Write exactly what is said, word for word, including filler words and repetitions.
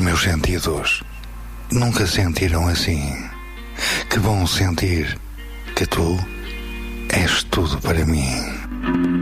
meus sentidos nunca sentiram assim. Que bom sentir que tu és tudo para mim.